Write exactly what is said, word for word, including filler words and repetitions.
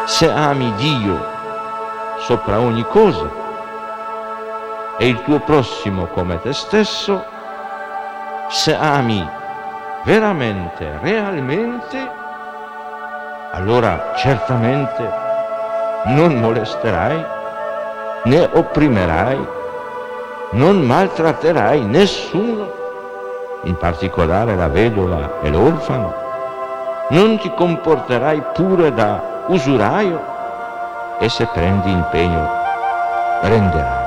se ami Dio sopra ogni cosa e il tuo prossimo come te stesso, se ami veramente, realmente, allora certamente non molesterai, né opprimerai, non maltratterai nessuno, in particolare la vedova e l'orfano, non ti comporterai pure da usuraio e se prendi impegno renderai.